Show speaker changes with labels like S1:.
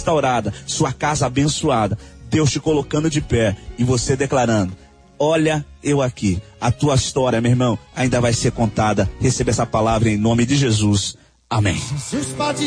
S1: restaurada, sua casa abençoada, Deus te colocando de pé e você declarando: olha eu aqui. A tua história, meu irmão, ainda vai ser contada. Receba essa palavra em nome de Jesus. Amém.